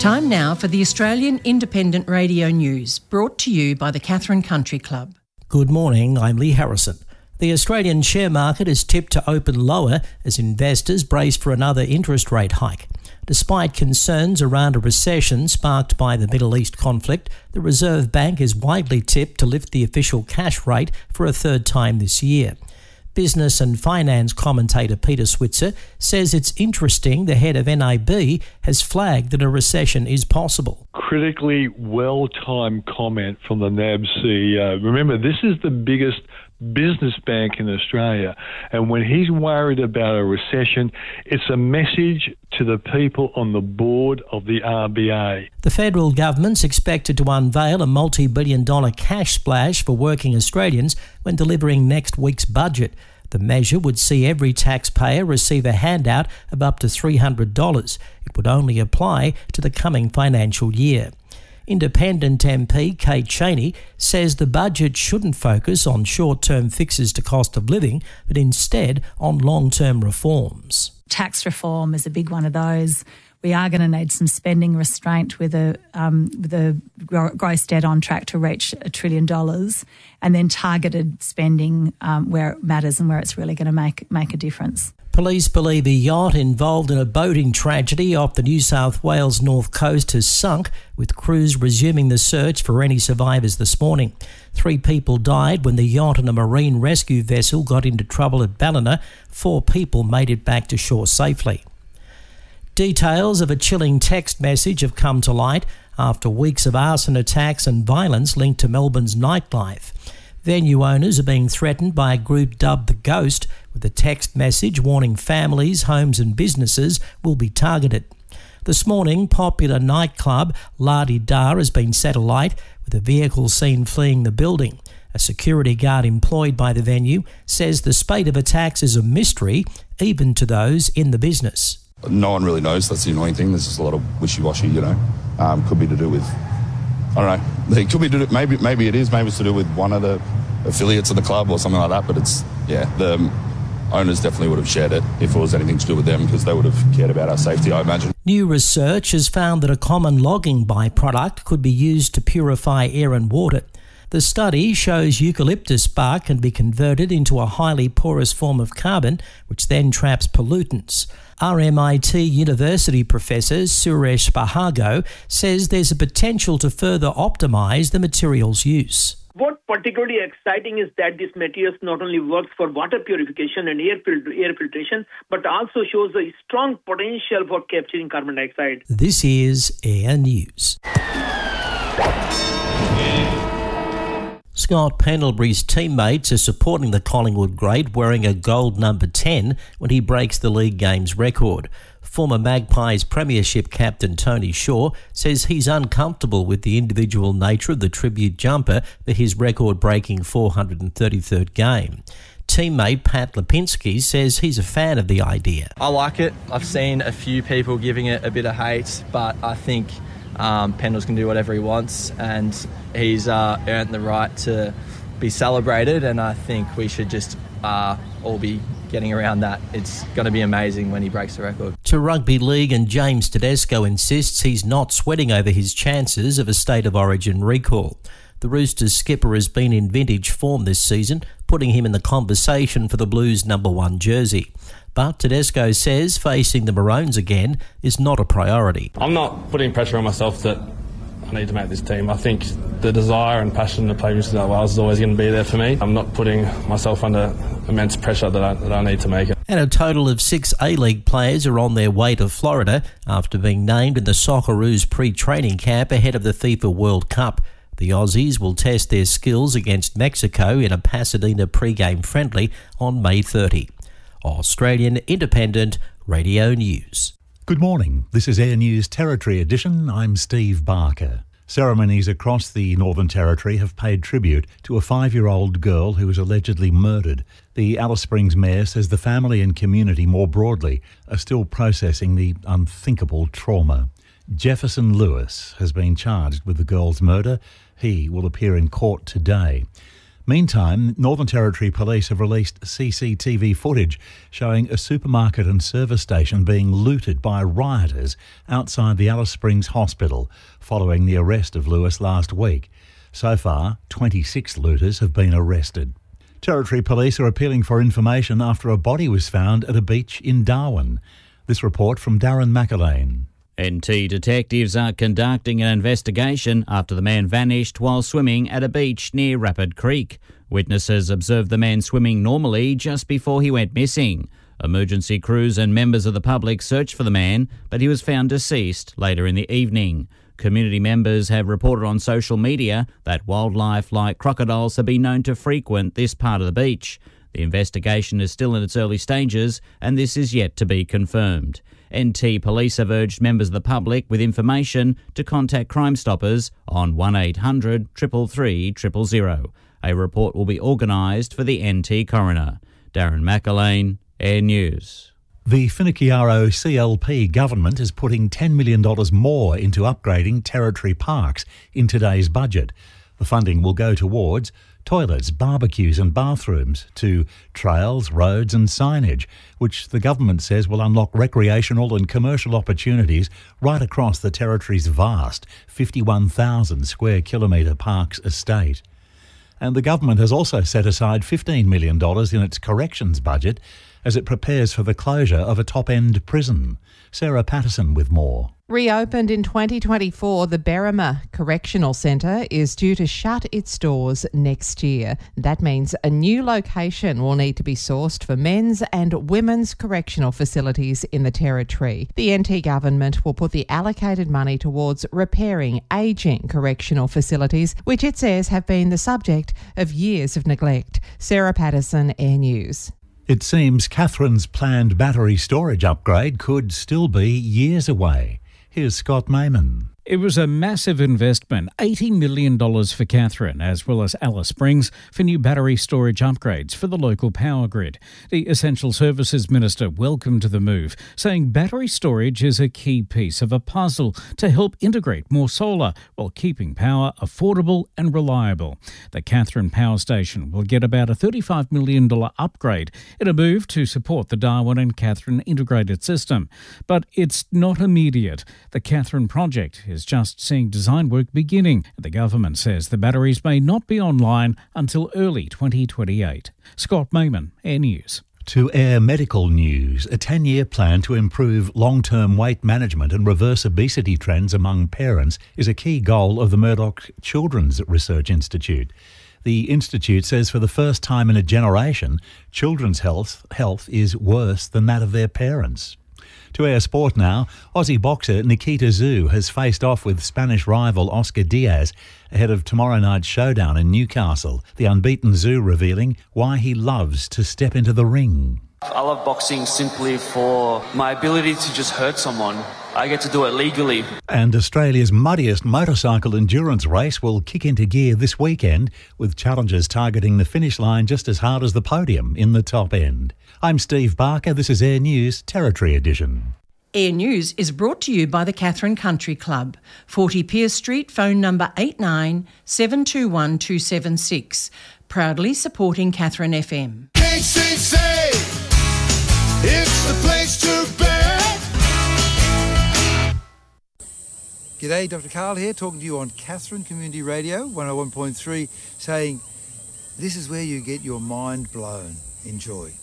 Time now for the Australian Independent Radio News, brought to you by the Katherine Country Club. Good morning, I'm Lee Harrison. The Australian share market is tipped to open lower as investors brace for another interest rate hike. Despite concerns around a recession sparked by the Middle East conflict, the Reserve Bank is widely tipped to lift the official cash rate for a third time this year. Business and finance commentator Peter Switzer says it's interesting the head of NAB has flagged that a recession is possible. Critically well-timed comment from the NAB CEO. Remember, this is the biggest business bank in Australia, and when he's worried about a recession, it's a message to the people on the board of the RBA. The federal government's expected to unveil a multi-billion-dollar cash splash for working Australians when delivering next week's budget. The measure would see every taxpayer receive a handout of up to $300. It would only apply to the coming financial year. Independent MP Kate Chaney says the budget shouldn't focus on short-term fixes to cost of living, but instead on long-term reforms. Tax reform is a big one of those. We are going to need some spending restraint with the gross debt on track to reach $1 trillion, and then targeted spending where it matters and where it's really going to make a difference. Police believe a yacht involved in a boating tragedy off the New South Wales north coast has sunk, with crews resuming the search for any survivors this morning. 3 people died when the yacht and a marine rescue vessel got into trouble at Ballina. 4 people made it back to shore safely. Details of a chilling text message have come to light after weeks of arson attacks and violence linked to Melbourne's nightlife. Venue owners are being threatened by a group dubbed The Ghost, with a text message warning families, homes and businesses will be targeted. This morning, popular nightclub La Di Da has been set alight, with a vehicle seen fleeing the building. A security guard employed by the venue says the spate of attacks is a mystery, even to those in the business. No one really knows. That's the annoying thing. There's just a lot of wishy-washy, Could be to do with, I don't know. It could be to do, maybe it is. Maybe it's to do with one of the affiliates of the club or something like that. But the owners definitely would have shared it if it was anything to do with them, because they would have cared about our safety, I imagine. New research has found that a common logging byproduct could be used to purify air and water. The study shows eucalyptus bark can be converted into a highly porous form of carbon, which then traps pollutants. RMIT University professor Suresh Bahago says there's a potential to further optimise the material's use. What particularly exciting is that this material not only works for water purification and air filtration, but also shows a strong potential for capturing carbon dioxide. This is Air News. Scott Pendlebury's teammates are supporting the Collingwood great wearing a gold number 10 when he breaks the league games record. Former Magpies premiership captain Tony Shaw says he's uncomfortable with the individual nature of the tribute jumper for his record-breaking 433rd game. Teammate Pat Lipinski says he's a fan of the idea. I like it. I've seen a few people giving it a bit of hate, but I think Pendles can do whatever he wants, and he's earned the right to be celebrated, and I think we should just all be getting around that. It's going to be amazing when he breaks the record. To Rugby League, and James Tedesco insists he's not sweating over his chances of a State of Origin recall. The Roosters skipper has been in vintage form this season, putting him in the conversation for the Blues' number 1 jersey. But Tedesco says facing the Maroons again is not a priority. I'm not putting pressure on myself that I need to make this team. I think the desire and passion to play New South Wales is always going to be there for me. I'm not putting myself under immense pressure that I need to make it. And a total of 6 A-League players are on their way to Florida after being named in the Socceroos pre-training camp ahead of the FIFA World Cup. The Aussies will test their skills against Mexico in a Pasadena pre-game friendly on May 30. Australian Independent Radio News. Good morning. This is Air News Territory Edition. I'm Steve Barker. Ceremonies across the Northern Territory have paid tribute to a 5-year-old girl who was allegedly murdered. The Alice Springs Mayor says the family and community more broadly are still processing the unthinkable trauma. Jefferson Lewis has been charged with the girl's murder. He will appear in court today. Meantime, Northern Territory Police have released CCTV footage showing a supermarket and service station being looted by rioters outside the Alice Springs Hospital following the arrest of Lewis last week. So far, 26 looters have been arrested. Territory Police are appealing for information after a body was found at a beach in Darwin. This report from Darren McAlane. NT detectives are conducting an investigation after the man vanished while swimming at a beach near Rapid Creek. Witnesses observed the man swimming normally just before he went missing. Emergency crews and members of the public searched for the man, but he was found deceased later in the evening. Community members have reported on social media that wildlife like crocodiles have been known to frequent this part of the beach. The investigation is still in its early stages and this is yet to be confirmed. NT Police have urged members of the public with information to contact Crime Stoppers on 1800 333 000. A report will be organised for the NT Coroner. Darren McAlane, Air News. The Finnikiaro CLP government is putting $10 million more into upgrading Territory parks in today's budget. The funding will go towards toilets, barbecues and bathrooms, to trails, roads and signage, which the government says will unlock recreational and commercial opportunities right across the Territory's vast 51,000 square kilometre parks estate. And the government has also set aside $15 million in its corrections budget as it prepares for the closure of a top-end prison. Sarah Patterson with more. Reopened in 2024, the Berrima Correctional Centre is due to shut its doors next year. That means a new location will need to be sourced for men's and women's correctional facilities in the Territory. The NT government will put the allocated money towards repairing ageing correctional facilities, which it says have been the subject of years of neglect. Sarah Patterson, Air News. It seems Catherine's planned battery storage upgrade could still be years away. Here's Scott Mayman. It was a massive investment, $80 million for Katherine, as well as Alice Springs, for new battery storage upgrades for the local power grid. The Essential Services Minister welcomed the move, saying battery storage is a key piece of a puzzle to help integrate more solar while keeping power affordable and reliable. The Katherine Power Station will get about a $35 million upgrade in a move to support the Darwin and Katherine integrated system. But it's not immediate. The Katherine project is just seeing design work beginning. The government says the batteries may not be online until early 2028. Scott Mayman, Air News. To Air Medical News, a 10-year plan to improve long-term weight management and reverse obesity trends among parents is a key goal of the Murdoch Children's Research Institute. The institute says for the first time in a generation, children's health is worse than that of their parents. To Air Sport now, Aussie boxer Nikita Tszyu has faced off with Spanish rival Oscar Diaz ahead of tomorrow night's showdown in Newcastle. The unbeaten Tszyu revealing why he loves to step into the ring. I love boxing simply for my ability to just hurt someone. I get to do it legally. And Australia's muddiest motorcycle endurance race will kick into gear this weekend, with challengers targeting the finish line just as hard as the podium in the top end. I'm Steve Barker. This is Air News Territory Edition. Air News is brought to you by the Katherine Country Club, 40 Pierce Street, phone number 89 721 276. Proudly supporting Katherine FM. KCC, it's the place to be. G'day, Dr. Carl here, talking to you on Katherine Community Radio 101.3, saying this is where you get your mind blown. Enjoy.